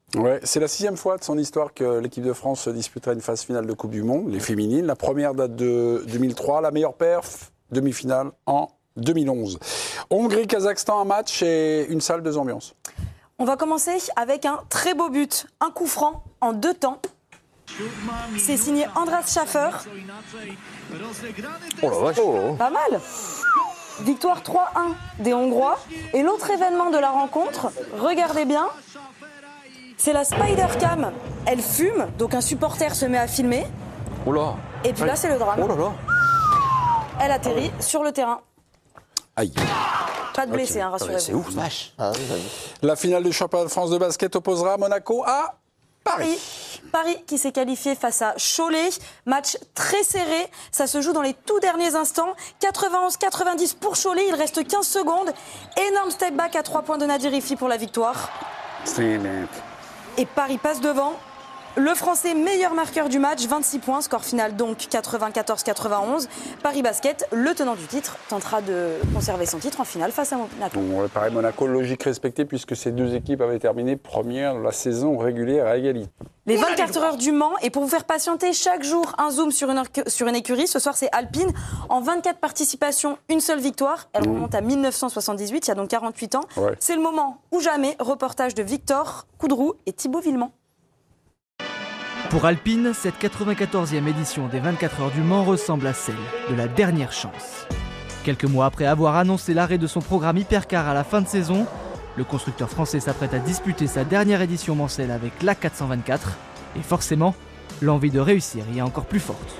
Ouais, c'est la 6e fois de son histoire que l'équipe de France disputera une phase finale de Coupe du Monde, les féminines. La première date de 2003, la meilleure perf, demi-finale en 2011. Hongrie-Kazakhstan, un match et une salle, 2 ambiances. On va commencer avec un très beau but, un coup franc en 2 temps. C'est signé Andras Schaffer. Oh la vache. Pas mal. Victoire 3-1 des Hongrois. Et l'autre événement de la rencontre, regardez bien, c'est la Spider Cam. Elle fume, donc un supporter se met à filmer. Oh là. Et puis là, c'est le drame. Oh là là. Elle atterrit sur le terrain. Aïe. Pas de blessés, hein, rassurez-vous. C'est ouf, vache. Ah, oui. La finale du championnat de France de basket opposera Monaco à Paris. Paris qui s'est qualifié face à Cholet. Match très serré. Ça se joue dans les tout derniers instants. 91-90 pour Cholet. Il reste 15 secondes. Énorme step back à 3 points de Nadir Riffi pour la victoire. Et Paris passe devant. Le Français meilleur marqueur du match, 26 points, score final donc 94-91. Paris Basket, le tenant du titre, tentera de conserver son titre en finale face à Monaco. Bon, Paris-Monaco, logique respectée puisque ces 2 équipes avaient terminé première de la saison régulière à égalité. Les 24 heures du Mans, et pour vous faire patienter chaque jour un zoom sur une écurie, ce soir c'est Alpine. En 24 participations, une seule victoire. Elle remonte à 1978, il y a donc 48 ans. Ouais. C'est le moment ou jamais, reportage de Victor Coudroux et Thibaut Villemont. Pour Alpine, cette 94e édition des 24 heures du Mans ressemble à celle de la dernière chance. Quelques mois après avoir annoncé l'arrêt de son programme Hypercar à la fin de saison, le constructeur français s'apprête à disputer sa dernière édition mancelle avec l'A424. Et forcément, l'envie de réussir y est encore plus forte.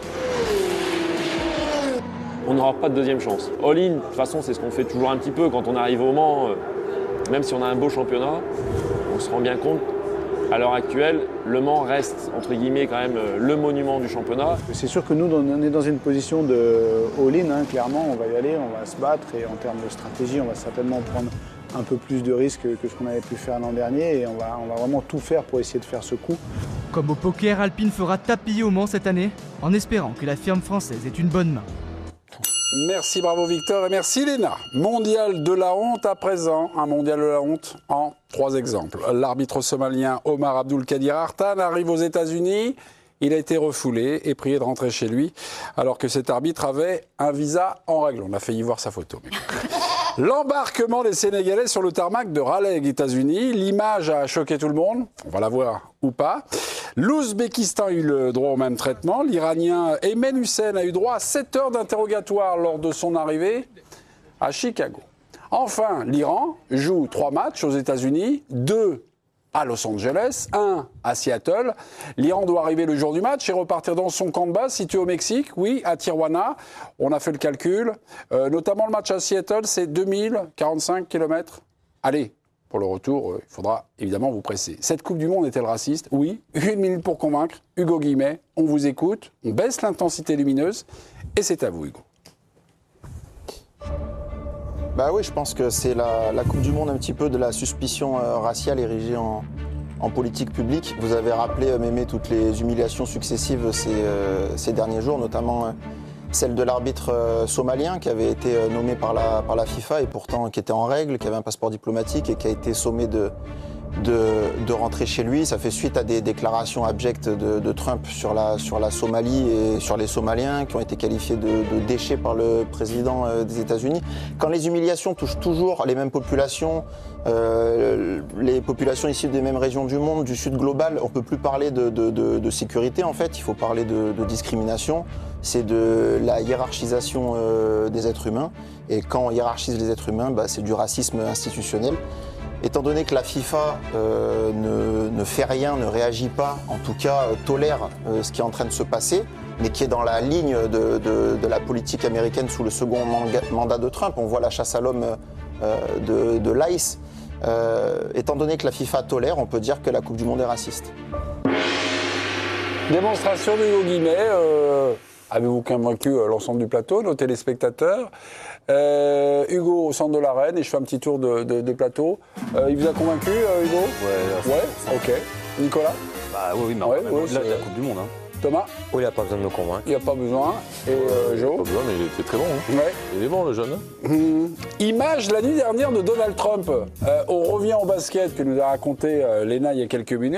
On n'aura pas de deuxième chance. All-in, de toute façon, c'est ce qu'on fait toujours un petit peu quand on arrive au Mans. Même si on a un beau championnat, on se rend bien compte. À l'heure actuelle, Le Mans reste, entre guillemets, quand même le monument du championnat. C'est sûr que nous, on est dans une position de all-in, hein, clairement, on va y aller, on va se battre et en termes de stratégie, on va certainement prendre un peu plus de risques que ce qu'on avait pu faire l'an dernier et on va vraiment tout faire pour essayer de faire ce coup. Comme au poker, Alpine fera tapis au Mans cette année, en espérant que la firme française ait une bonne main. Merci, bravo Victor et merci Léna. Mondial de la honte à présent, un mondial de la honte en 3 exemples. L'arbitre somalien Omar Abdulkadir Artan arrive aux États-Unis. Il a été refoulé et prié de rentrer chez lui alors que cet arbitre avait un visa en règle. On a failli voir sa photo. L'embarquement des Sénégalais sur le tarmac de Raleigh, États-Unis. L'image a choqué tout le monde. On va la voir ou pas. L'Ouzbékistan a eu le droit au même traitement. L'Iranien Ayman Hussein a eu droit à 7 heures d'interrogatoire lors de son arrivée à Chicago. Enfin, l'Iran joue 3 matchs aux États-Unis, 2 à Los Angeles, 1 à Seattle. L'Iran doit arriver le jour du match et repartir dans son camp de base situé au Mexique, oui, à Tijuana. On a fait le calcul. Notamment le match à Seattle, c'est 2045 km. Allez, pour le retour, il faudra évidemment vous presser. Cette Coupe du Monde est-elle raciste? Oui. 1 minute pour convaincre. Hugo Guillemet, on vous écoute. On baisse l'intensité lumineuse. Et c'est à vous, Hugo. Bah oui, je pense que c'est la Coupe du Monde un petit peu de la suspicion raciale érigée en politique publique. Vous avez rappelé, Mémé, toutes les humiliations successives ces derniers jours, notamment celle de l'arbitre somalien qui avait été nommé par la FIFA et pourtant qui était en règle, qui avait un passeport diplomatique et qui a été sommé de rentrer chez lui. Ça fait suite à des déclarations abjectes de Trump sur la Somalie et sur les Somaliens qui ont été qualifiés de déchets par le président des États-Unis. Quand les humiliations touchent toujours les mêmes populations, les populations issues des mêmes régions du monde, du Sud global, on ne peut plus parler de sécurité en fait, il faut parler de discrimination. C'est de la hiérarchisation des êtres humains. Et quand on hiérarchise les êtres humains, c'est du racisme institutionnel. Étant donné que la FIFA ne fait rien, ne réagit pas, en tout cas tolère ce qui est en train de se passer, mais qui est dans la ligne de la politique américaine sous le second mandat de Trump, on voit la chasse à l'homme de l'ICE. Étant donné que la FIFA tolère, on peut dire que la Coupe du Monde est raciste. Démonstration de Hugo Guillemet. Avez-vous convaincu l'ensemble du plateau, nos téléspectateurs? Hugo au centre de l'arène et je fais un petit tour de plateau. Il vous a convaincu, Hugo? Ouais, ok. Nicolas? Bah oui, mais au-delà de la Coupe du Monde. Hein. Thomas? Oui, il n'a pas besoin de me convaincre. Il n'y a pas besoin. Et Jo? Pas besoin, mais il était très bon. Hein. Ouais. Il est bon, le jeune. Image la nuit dernière de Donald Trump. On revient au basket que nous a raconté Léna il y a quelques minutes.